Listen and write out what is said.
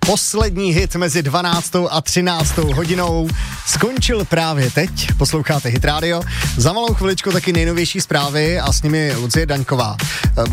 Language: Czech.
Poslední hit mezi 12. a 13. hodinou skončil právě teď. Posloucháte Hit Radio. Za malou chviličku taky nejnovější zprávy a s nimi Lucie Daňková.